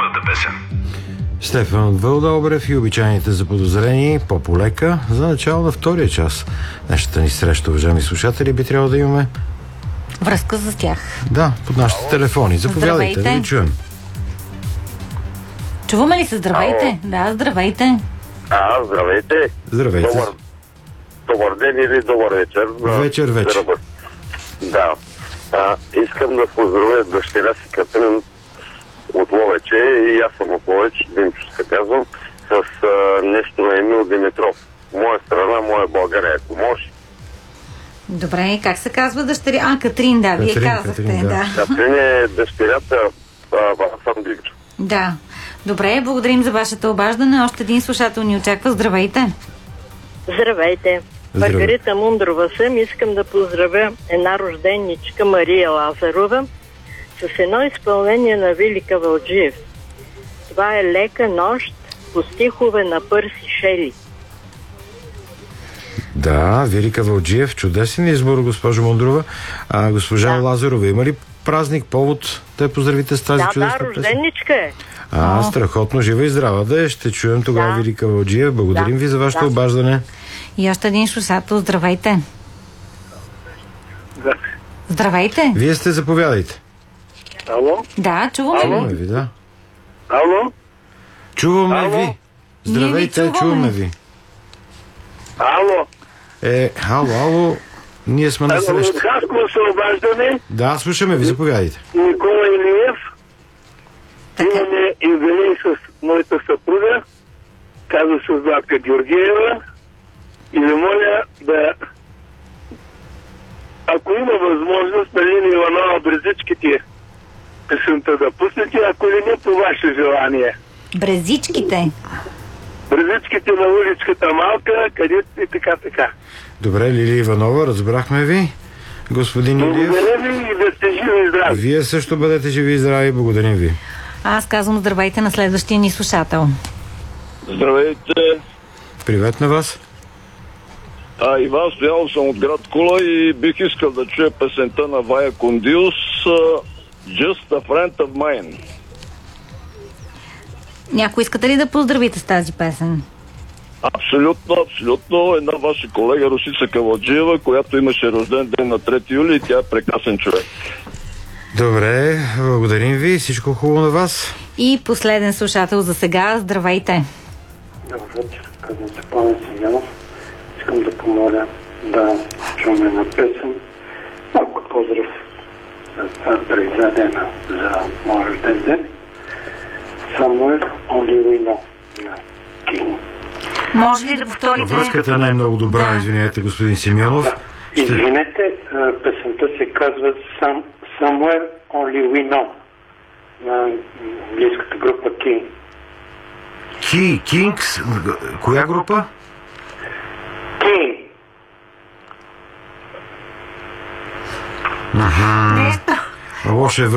следващата песен. Стефан Вълдобрев и обичайните заподозрени по-полека за начало на втория час. Днешната ни среща, уважаеми слушатели, би трябвало да имаме връзка с тях. Да, под нашите телефони. Заповядайте, да ви чуем. Чуваме ли се? Здравейте? Ало. Да, здравейте. Здравейте. Здравейте. Добър ден или добър вечер. Вечер. Да. Искам да поздравя дъщеря си Катрин от Ловече, и аз съм от Ловеч, Димчо се казвам, с нещо на Емил Димитров. Моя страна, моя България, ако може. Добре, как се казва дъщеря? Катрин, да, вие казахте. Да. Катрин е дъщерята, аз съм Димчо. Да. Добре, благодарим за вашето обаждане. Още един слушател ни очаква. Здравейте. Здравейте. Маргарита Мундрова съм. Искам да поздравя една рожденничка Мария Лазарова с едно изпълнение на Велика Вълджиев. Това е Лека нощ по стихове на Пърси Шели. Да, Велика Вълджиев, чудесен избор, госпожо Мундрова. Госпожа Лазарова, има ли празник, повод да я поздравите с тази чудесна песен? Да, рожденничка е. Страхотно, жива и здрава да е. Ще чуем тогава Велика Вълджиев. Благодарим ви за вашето обаждане. И още един слушател. Здравейте. Здравейте. Вие сте, заповядайте. Ало? Да, чуваме ви. Да. Ало? Чуваме ви. Здравейте, чуваме ви. Ало? Ало. Ние сме на среща. От Хасково се обаждане. Да, слушаме ви, заповядайте. Никола Илиев. Имаме юбилей с моята съпруга. Казва се Златка Георгиева. И ви моля да, ако има възможност, на Лили Иванова Брезичките песента да пуснете, ако ли не, по ваше желание. Брезичките? Брезичките на уличката Малка, където и така. Добре, Лили Иванова, разбрахме ви. Господин Илиев. Благодаря ви и да сте живи и здрави. Вие също бъдете живи и здрави, благодарим ви. Аз казвам здравейте на следващия ни слушател. Здравейте. Привет на вас. Иван Стоянов съм от град Кула и бих искал да чуя песента на Вая Кондиус Just a Friend of Mine. Някой искате ли да поздравите с тази песен? Абсолютно. Една ваша колега Русица Каваджиева, която имаше рожден ден на 3 юли и тя е прекрасен човек. Добре, благодарим ви. Всичко хубаво на вас. И последен слушател за сега. Здравейте. Добър вечер, казвам се Пламен Симеонов. Искам да помоля да чуем една песен. Малко поздрав за произведена за моя рожден ден. Somewhere Only We Know на King. Може ли да повторите? Връзката не е много добра, извинете, господин Симеонов. Извинете, песента се казва Somewhere Only We Know на английската група King. Kings? Коя група? King. Лоша е